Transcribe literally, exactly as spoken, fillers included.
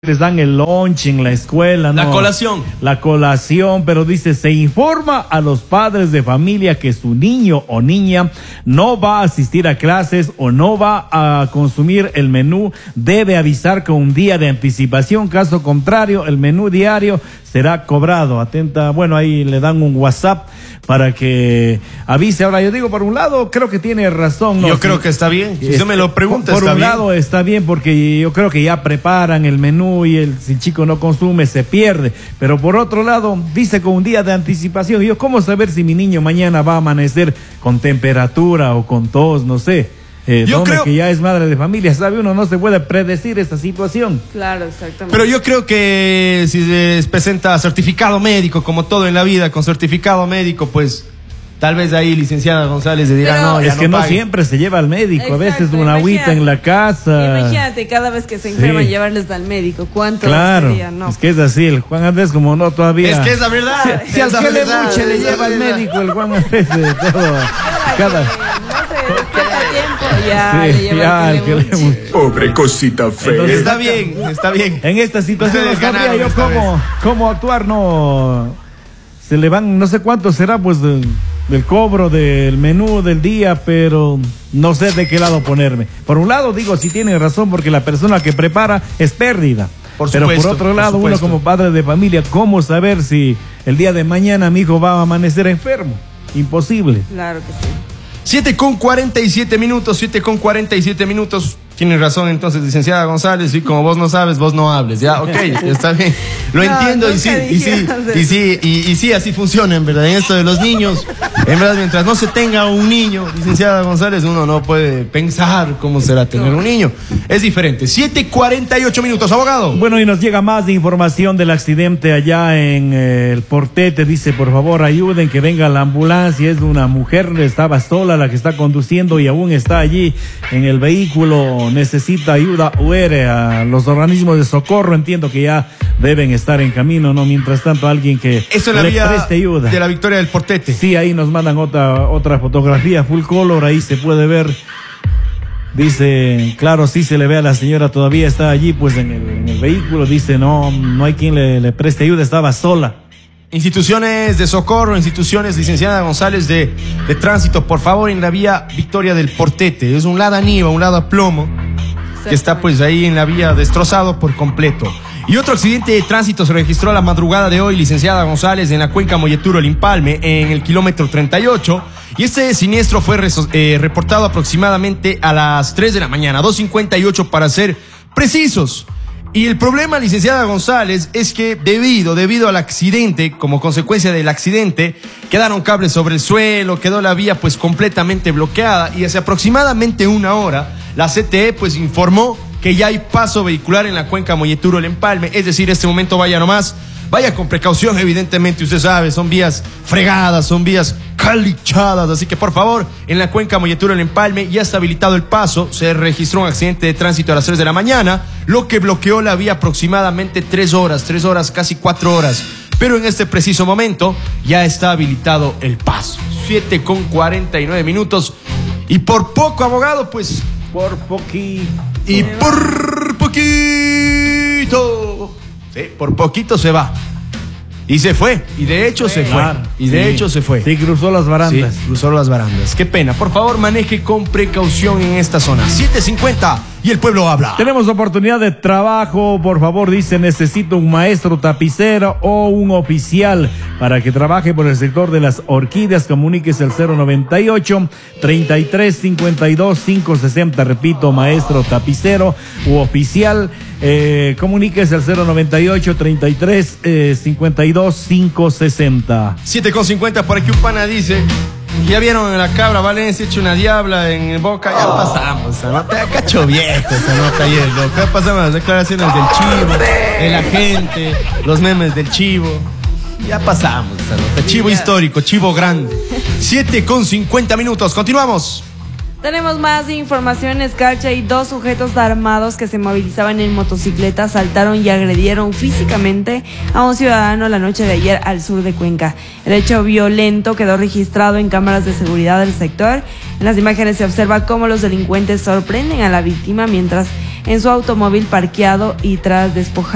les dan el lunch en la escuela, ¿no? La colación. La colación, pero dice, se informa a los padres de familia que su niño o niña no va a asistir a clases o no va a consumir el menú, debe avisar con un día de anticipación, caso contrario, el menú diario será cobrado. Atenta, bueno, ahí le dan un WhatsApp para que avise. Ahora, yo digo, por un lado, creo que tiene razón, ¿no? Yo si, creo que está bien. Si usted me lo pregunta, por está un bien. lado está bien, porque yo creo que ya preparan el menú y el, si el chico no consume, se pierde. Pero por otro lado, dice con un día de anticipación. Yo, ¿cómo saber si mi niño mañana va a amanecer con temperatura o con tos? No sé. Eh, Yo creo que ya es madre de familia, sabe uno, no se puede predecir esta situación. Claro, exactamente. Pero yo creo que si se presenta certificado médico, como todo en la vida, con certificado médico, pues tal vez ahí licenciada González le dirá, Pero no, ya es que no no pague. siempre se lleva al médico. Exacto, a veces una agüita en la casa. Imagínate, cada vez que se enferman, Sí. llevarles al médico. ¿Cuánto Claro, sería? No. es que es así, el Juan Andrés como no todavía. Es que es la verdad. Si, si al es la que le verdad, muche le es la lleva al verdad. médico, el Juan Andrés de todo. Cada... No se despierta a tiempo, ya Sí, le lleva ya, al el que que le le muche. muche. Pobre cosita fea. Entonces, Está bien, está bien. En esta situación no Ustedes sabría ganaron yo esta cómo, cómo actuar, no. Se le van, no sé cuánto será, pues, del, del cobro del menú del día, pero no sé de qué lado ponerme. Por un lado, digo, si tiene razón, porque la persona que prepara es pérdida. Por Pero supuesto, por otro por lado, uno supuesto. como padre de familia, ¿cómo saber si el día de mañana mi hijo va a amanecer enfermo? Imposible. Claro que sí. siete con cuarenta y siete minutos, siete con cuarenta y siete minutos. Tienes razón entonces, licenciada González, y como vos no sabes, vos no hables, ya, ok, está bien. Lo No, entiendo y nunca sí, y sí, dijeras y sí, y, y sí, así funciona, en verdad, en esto de los niños. En verdad, mientras no se tenga un niño, licenciada González, uno no puede pensar cómo será tener un niño. Es diferente. siete cuarenta y ocho minutos, abogado. Bueno, y nos llega más de información del accidente allá en eh, el Portete. Dice, por favor, ayuden, que venga la ambulancia. Es una mujer, estaba sola la que está conduciendo y aún está allí en el vehículo. Necesita ayuda U R a los organismos de socorro. Entiendo que ya deben estar en camino, ¿no? Mientras tanto, alguien que Eso es la le vía preste ayuda. de la victoria del Portete. Sí, ahí nos mandan otra, otra fotografía full color, ahí se puede ver. Dice, claro, sí se le ve a la señora, todavía está allí, pues en el, en el vehículo. Dice, no, no hay quien le, le preste ayuda, estaba sola. Instituciones de socorro, instituciones, licenciada González, de, de tránsito, por favor, en la vía Victoria del Portete. Es un lado a niva, un lado a plomo, que está pues ahí en la vía destrozado por completo. Y otro accidente de tránsito se registró la madrugada de hoy, licenciada González, en la cuenca Molleturo-El Empalme, en el kilómetro treinta y ocho. Y este siniestro fue reso- eh, reportado aproximadamente a las tres de la mañana, dos cincuenta y ocho para ser precisos. Y el problema, licenciada González, es que debido, debido al accidente, como consecuencia del accidente, quedaron cables sobre el suelo, quedó la vía pues completamente bloqueada y hace aproximadamente una hora la C T E pues informó que ya hay paso vehicular en la cuenca Molleturo-El Empalme, es decir, este momento vaya nomás, vaya con precaución, evidentemente, usted sabe, son vías fregadas, son vías calichadas, así que por favor, en la cuenca Molleturo-El Empalme ya está habilitado el paso, se registró un accidente de tránsito a las tres de la mañana, lo que bloqueó la vía aproximadamente tres horas, tres horas, casi cuatro horas, pero en este preciso momento ya está habilitado el paso, siete con cuarenta y nueve minutos, y por poco, abogado, pues, Por poquito. y por poquito, sí, por poquito se va. Y se fue, y de hecho se fue. Claro, Y de sí. hecho se fue. Sí, cruzó las barandas. Sí, cruzó las barandas. Qué pena. Por favor, maneje con precaución en esta zona. siete cincuenta y el pueblo habla. Tenemos oportunidad de trabajo, por favor, dice, necesito un maestro tapicero o un oficial para que trabaje por el sector de las orquídeas. Comuníquese al cero noventa y ocho, treinta y tres, cincuenta y dos, quinientos sesenta. Repito, maestro tapicero u oficial. Eh, comuníquese al cero noventa y ocho, treinta y tres, cincuenta y dos, quinientos sesenta. siete con cincuenta, por aquí un pana dice, ya vieron en la cabra Valencia hecho una diabla en Boca, ya pasamos esa nota, ya cacho viejo esa nota ayer, loco, ya pasamos las declaraciones del chivo, de la gente, los memes del chivo, ya pasamos esa nota, chivo histórico, chivo grande. siete con cincuenta minutos, continuamos. Tenemos más información en Escarcha y dos sujetos armados que se movilizaban en motocicleta saltaron y agredieron físicamente a un ciudadano la noche de ayer al sur de Cuenca. El hecho violento quedó registrado en cámaras de seguridad del sector. En las imágenes se observa cómo los delincuentes sorprenden a la víctima mientras en su automóvil parqueado y tras despojar